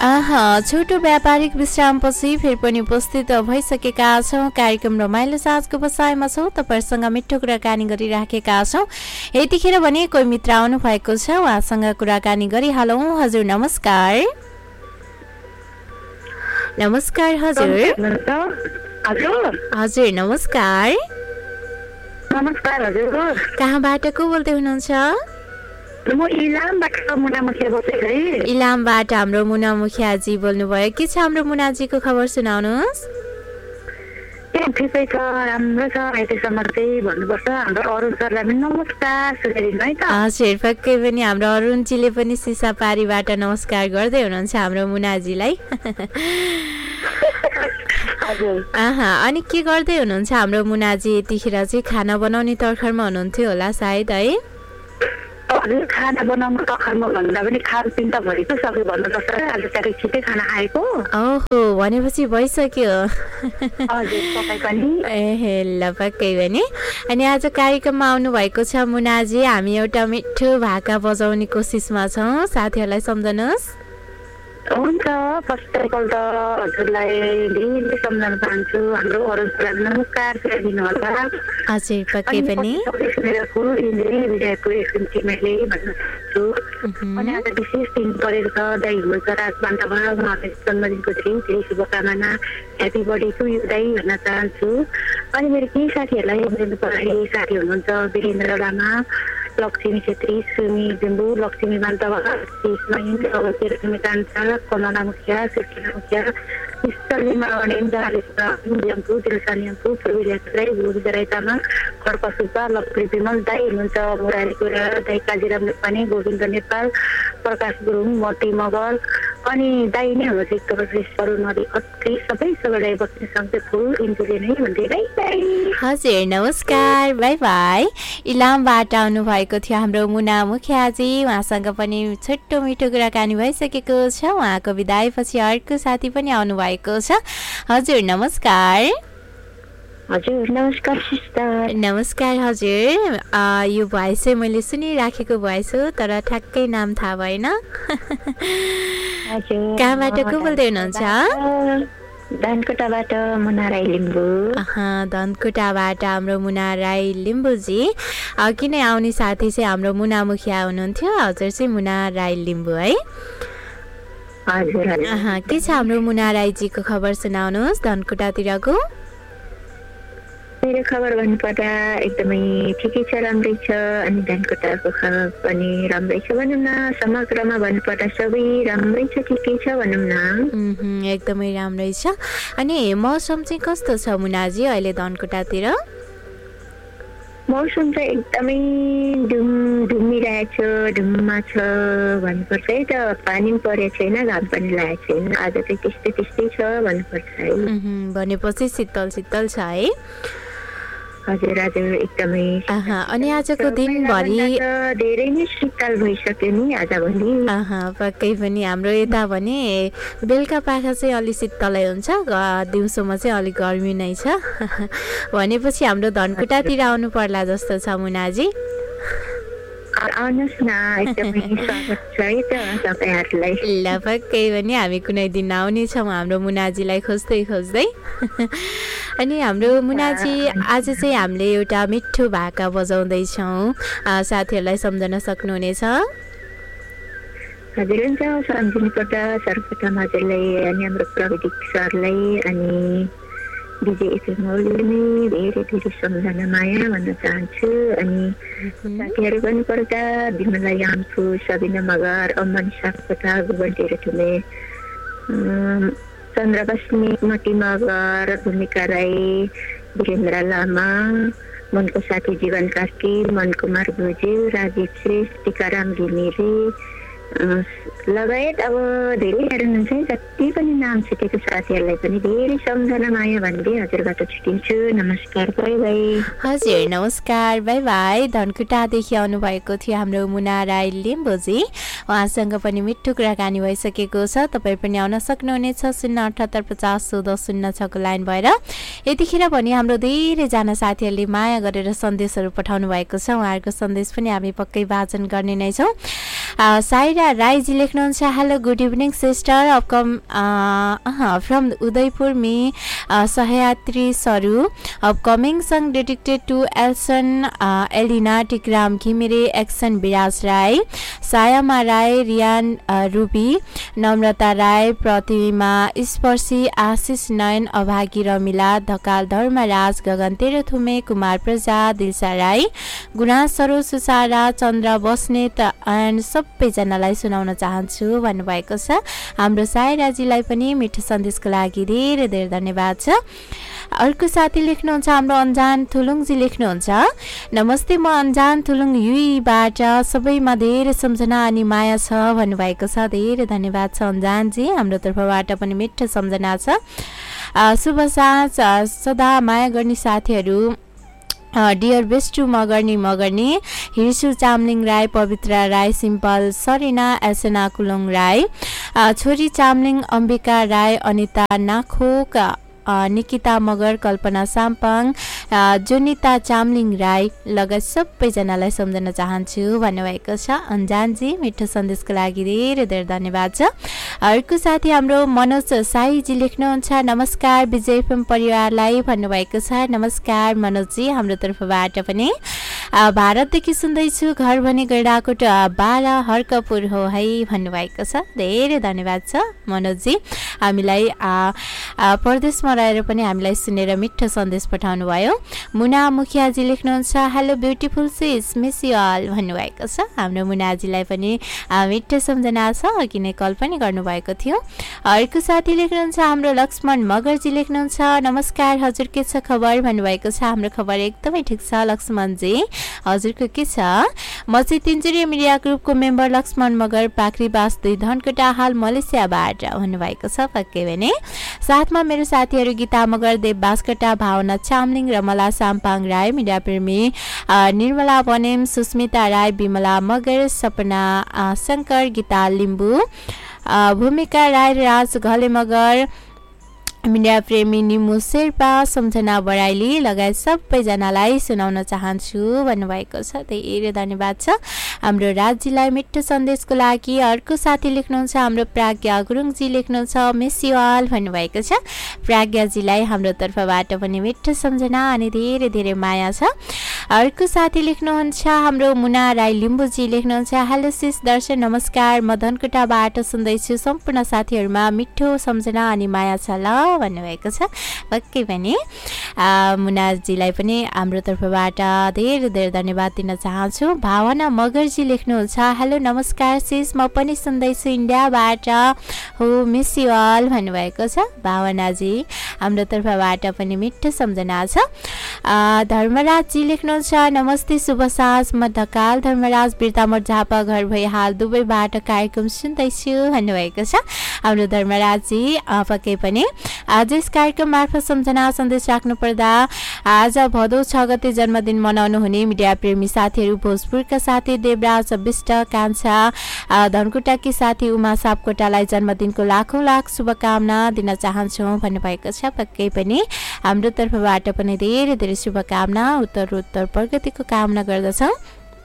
छोटो व्यापारिक विश्रामपछि फेरि पनि उपस्थित भइसकेका छौँ। कार्यक्रम रमाइलो साँझको बसाइमा छौँ। तपाईँहरूसँग मिठो कुराकानी गरिराखेका छौँ। यतिखेर भने कोही मित्र आउनु भएको छ, उहाँसँग कुराकानी गरिहालौँ। हजुर नमस्कार। नमस्कार हजुर। हजुर नमस्कार। नमस्कार हजुर। कहाँबाट को बोल्दै हुनुहुन्छ? म इलामबाट मुना मुखिया बोल्दैछु है। इलामबाट हाम्रो मुना मुखियाजी बोल्नुभयो। के छ हाम्रो मुनाजीको खबर सुनाउनुहोस्। ठिकै छ, राम्रो छ। अहिलेसम्म चाहिँ भन्नुपर्छ हाम्रो अरुण सरलाई पनि नमस्कार सुनाइदिनु है त। हजुर पक्कै पनि हाम्रो अरुणजीले पनि सिसापारीबाट नमस्कार गर्दै हुनुहुन्छ हाम्रो मुनाजीलाई। अनि के गर्दै हुनुहुन्छ हाम्रो मुनाजी? यतिखेर चाहिँ खाना बनाउने तर्खरमा हुनुहुन्थ्यो होला सायद है? हजुर खाना बनाउनु तर्खरमा भन्दा पनि खानपिन त भरिको सबै भन्नुपर्छ। आज चाहिँ छिटै खाना खाएको। ओहो भनेपछि भइसक्यो। हजुर तपाईँ पनि? ए ल पक्कै पनि। अनि आज कार्यक्रममा आउनु भएको छ मुनाजी। हामी एउटा मिठो भाका बजाउने कोसिसमा छौँ, साथीहरूलाई सम्झनुहोस्। हुन्छ। फर्स्ट अफ अल त हजुरलाई धेरै सम्झाउन चाहन्छु। हाम्रो अरुण सरलाई नमस्कार दिनु होला। हजुर पक्कै पनि। अनि आज विशेष दिन परेको छ, दाइ हुनुहुन्छ राजबान्तामा। उहाँको जन्मदिनको धेरै धेरै शुभकामना। ह्याप्पी बर्थडे टु यु दाइ भन्न चाहन्छु। अनि मेरो केही साथीहरूलाई पर्ने साथी हुनुहुन्छ वीरेन्द्र लामा, लक्ष्मी छेत्री, सुमी लिम्बू, लक्ष्मी मान्तवा, कान्छा, कमला मुखिया, सुशीला मुखिया, लक्ष्मी विमल दाई हुनुहुन्छ मुरारी कुरा, दाई काजीराम नेपानी, गोविन्द नेपाल, प्रकाश गुरुङ, मती मगर, अनि दाई नै हुनुहुन्छ एकदम नदी अति सबै सबैलाई बस्ने सँगै फुल इन्जोय नै भन्दै। हजुर नमस्कार, बाई बाई। इलामबाट आउनु भएको थियो हाम्रो मुना मुखियाजी। उहाँसँग पनि छोटो मिठो कुराकानी भइसकेको छ। उहाँको बिदाईपछि अर्को साथी पनि आउनु भएको छ। हजुर नमस्कार। हजुर नमस्कार सिस्टर। नमस्कार हजुर। यो भोइस चाहिँ मैले सुनिराखेको भोइस हो, तर ठ्याक्कै नाम थाहा भएन। कहाँबाट को बोल्दै हुनुहुन्छ? धनकुटाबाट मुना राई लिम्बू। धनकुटाबाट हाम्रो मुना राई लिम्बूजी। किन आउने साथी चाहिँ हाम्रो मुना मुखिया हुनुहुन्थ्यो, हजुर चाहिँ मुना राई लिम्बू है? के छ हाम्रो मुना राईजीको खबर सुनाउनुहोस् धनकुटातिरको। मेरो खबर भन्नुपर्दा एकदमै ठिकै छ, राम्रै छ। अनि धनकुटाको खबर पनि राम्रै छ भनौँ न। समग्रमा भन्नुपर्दा सबै राम्रै छ, ठिकै छ भनौँ न। एकदमै राम्रै छ। अनि मौसम चाहिँ कस्तो छ मुनाजी अहिले धनकुटातिर? मौसम चाहिँ एकदमै धुम्मिरहेको छ, धुम्मा छ भन्नुपर्छ है त। पानी पनि परेको छैन, घाम पनि लागेको छैन। आज चाहिँ त्यस्तै छ भन्नुपर्छ है। भनेपछि शीतल शीतल छ है? हजुर हजुर एकदमै। अनि आजको दिनभरि धेरै नै शीतल भइसक्यो नि आजभोलि। पक्कै पनि। हाम्रो यता भने बेलुका पाखा चाहिँ अलिक शीतलै हुन्छ, दिउँसोमा चाहिँ अलिक गर्मी नै छ। भनेपछि हाम्रो धनकुटातिर आउनु पर्ला जस्तो छ मुनाजी। आउनुहोस् न, एकदमै स्वागत छ है त तपाईँहरूलाई। ल पक्कै पनि हामी कुनै दिन आउनेछौँ हाम्रो मुनाजीलाई खोज्दै खोज्दै। अनि हाम्रो मुनाजी आज चाहिँ हामीले एउटा मिठो भाका बजाउँदैछौँ, साथीहरूलाई सम्झन सक्नुहुनेछ? हजुर हुन्छ। सम्झिनुपर्दा सर्वप्रथम हजुरलाई अनि हाम्रो प्रविधिक सरलाई अनि विजय एफएमले नै धेरै धेरै सम्झना माया भन्न चाहन्छु। अनि साथीहरू भन्नुपर्दा विमला यामफु, सबिना मगर, अम्मन सापकोटा, गोबन्टेर ठुले, चन्द्रबस्मी, मती मगर, भूमिका राई, वीरेन्द्र लामा, मनको साथी जीवन कार्की, मन कुमार भुजेल, राजीव श्रेष्ठ, टिकाराम घिमिरे लगायत अब धेरै हुनुहुन्छ। जति पनि नाम छुटेको साथीहरूलाई पनि धेरै सम्झना माया भन्दै हजुरबाट छुटिन्छु। नमस्कार, बाई बाई। हजुर नमस्कार, बाई बाई। धनकुटादेखि आउनुभएको थियो हाम्रो मुना राई लिम्बूजी। उहाँसँग पनि मिठो कुराकानी भइसकेको छ। तपाईँ पनि आउन सक्नुहुनेछ 07850 लाइन भएर। यतिखेर पनि हाम्रो धेरैजना साथीहरूले माया गरेर सन्देशहरू पठाउनु भएको छ। उहाँहरूको सन्देश पनि हामी पक्कै वाचन गर्ने नै छौँ। साइरा राईजी लेख्नुहुन्छ hello good evening sister from Udaipur me सहयात्री सरू upcoming song dedicated to एल्सन Elina Tikaram Ghimire action Viraj Rai सायामा Rai Riyan ruby Namrata Rai प्रतिमा स्पर्शी आशिष नयन अभागी रमिला धकाल धर्मराज गगन तेह्रथुमे कुमार प्रजा दिलसा राई गुनास सरोज सुसारा चन्द्र बस्नेत एन्ड सबैजनालाई सुनाउन चाहन्छु भन्नुभएको छ। हाम्रो सायराजीलाई पनि मिठो सन्देशको लागि धेरै धेरै धन्यवाद छ। अर्को साथी लेख्नुहुन्छ हाम्रो अन्जान थुलुङजी लेख्नुहुन्छ नमस्ते म अन्जान थुलुङ युईबाट सबैमा धेरै सम्झना अनि माया छ भन्नुभएको छ। धेरै धन्यवाद छ अन्जानजी, हाम्रो तर्फबाट पनि मिठो सम्झना छ। शुभ साँझ सदा माया गर्ने साथीहरू डियर बेस्टु मगर्नी हिर्सु चामलिङ राई पवित्र राई सिम्पल सरिना एसना कुलुङ राई छोरी चामलिङ अम्बिका राई अनिता नाखोक निकिता मगर कल्पना साम्पाङ जोनिता चामलिङ राई लगायत सबैजनालाई सम्झन चाहन्छु भन्नुभएको छ अन्जानजी। मिठो सन्देशको लागि धेरै धेरै धन्यवाद छ। अर्को साथी हाम्रो मनोज साईजी लेख्नुहुन्छ नमस्कार विजय एफएम परिवारलाई भन्नुभएको छ। नमस्कार मनोजजी, हाम्रो तर्फबाट पनि भारतदेखि सुन्दैछु घर भने गैडाकोट 12 हर्कपुर हो है भन्नुभएको छ। धेरै धन्यवाद छ मनोजजी, हामीलाई परदेशमा रहेर पनि हामीलाई सुनेर मिठो सन्देश पठाउनु भयो। मुना मुखियाजी लेख्नुहुन्छ hello beautiful cease miss you all भन्नुभएको छ। हाम्रो मुनाजीलाई पनि मिठो सम्झना छ, अघि नै कल पनि गर्नुभएको थियो। अर्को साथी लेख्नुहुन्छ हाम्रो लक्ष्मण मगरजी लेख्नुहुन्छ नमस्कार हजुर के छ खबर भन्नुभएको छ। हाम्रो खबर एकदमै ठिक छ लक्ष्मणजी, हजुरको के छ? म चाहिँ तिनचुरे मिडिया ग्रुपको मेम्बर लक्ष्मण मगर पाख्रीबास 2 धनकुटा हाल मलेसियाबाट भन्नुभएको छ। पक्कै भने साथमा मेरो साथीहरू गीता मगर देव बास्कटा भावना चामलिङ रमला साम्पाङ राई मिडिया प्रेमी निर्मला बनेम सुस्मिता राई विमला मगर सपना शङ्कर गीता लिम्बू भूमिका राई राज घले मगर मिडिया प्रेमी निमु शेर्पा सम्झना बराइली लगायत सबैजनालाई सुनाउन चाहन्छु भन्नुभएको छ। धेरै धन्यवाद छ हाम्रो राज्यलाई मिठो सन्देशको लागि। अर्को साथी लेख्नुहुन्छ हाम्रो प्राज्ञा गुरुङजी लेख्नुहुन्छ मिस यु अल भन्नुभएको छ। प्राज्ञाजीलाई हाम्रो तर्फबाट पनि मिठो सम्झना अनि धेरै धेरै माया छ। अर्को साथी लेख्नुहुन्छ हाम्रो मुना राई लिम्बूजी लेख्नुहुन्छ हेलो सिस दर्शन नमस्कार म धनकुटाबाट सुन्दैछु सम्पूर्ण साथीहरूमा मिठो सम्झना अनि माया छ ल भन्नुभएको छ। पक्कै पनि मुनाजीलाई पनि हाम्रो तर्फबाट धेरै धेरै धन्यवाद दिन चाहन्छु। भावना मगरजी लेख्नुहुन्छ हेलो नमस्कार सिस म पनि सुन्दैछु इन्डियाबाट हो मिस यु अल भन्नुभएको छ। भावनाजी हाम्रो तर्फबाट पनि मिठो सम्झना छ। धर्मराजजी लेख्नुहुन्छ नमस्ते शुभ साँझ म ढकाल धर्मराज बिर्तामर झापा घर भई हाल दुबईबाट कार्यक्रम सुन्दैछु भन्नुभएको छ। हाम्रो धर्मराजजी पक्कै पनि आज यस कार्यक्रम मार्फत सम्झना सन्देश राख्नु पर्दा आज भदौ 6 गते जन्मदिन मनाउनु हुने मिडिया प्रेमी साथीहरू भोजपुरका साथी देवराज विष्ट कान्छा धनकुटाकी साथी उमा सापकोटालाई जन्मदिनको लाखौं लाख शुभकामना दिन चाहन्छौँ भन्नुभएको छ। पक्कै पनि हाम्रो तर्फबाट पनि धेरै धेरै शुभकामना उत्तर प्रगतिको कामना गर्दछौँ।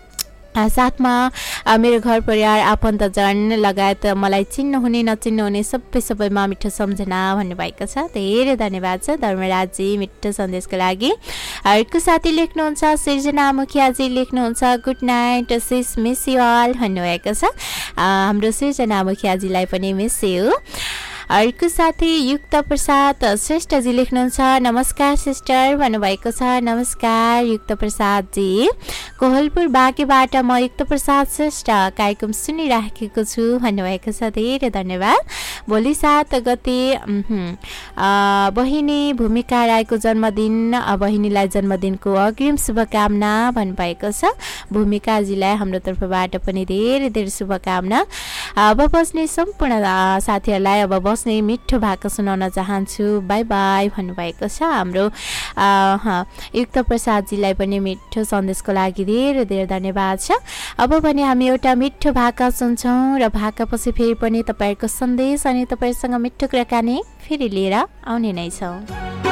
साथमा मेरो घर परिवार आफन्तजन लगायत मलाई चिन्नुहुने नचिन्नुहुने सबैमा मिठो सम्झना भन्नुभएको छ। धेरै धन्यवाद छ धर्मराजजी मिठो सन्देशको लागि। अर्को साथी लेख्नुहुन्छ सृजना मुखियाजी लेख्नुहुन्छ good night cease miss you all भन्नुभएको छ। हाम्रो सृजना मुखियाजीलाई पनि मिस यु। अर्को साथी युक्त प्रसाद श्रेष्ठजी लेख्नुहुन्छ नमस्कार सिस्टर भन्नुभएको छ। नमस्कार युक्त प्रसादजी, कोहलपुर बाँकेबाट म युक्त प्रसाद श्रेष्ठ कार्यक्रम सुनिराखेको छु भन्नुभएको छ। धेरै धन्यवाद। भोलि 7 गते बहिनी भूमिका राईको जन्मदिन, बहिनीलाई जन्मदिनको अग्रिम शुभकामना भन्नुभएको छ। भूमिकाजीलाई हाम्रो तर्फबाट पनि धेरै धेरै शुभकामना। अब बस्ने सम्पूर्ण साथीहरूलाई अब बस्ने मिठो भाका सुनाउन चाहन्छु बाई बाई भन्नुभएको छ। हाम्रो युक्त प्रसादजीलाई पनि मिठो सन्देशको लागि धेरै धेरै धन्यवाद छ। अब भने हामी एउटा मिठो भाका सुन्छौँ र भाकापछि फेरि पनि तपाईँहरूको सन्देश अनि तपाईँसँग मिठो कुराकानी फेरि लिएर आउने नै छौँ।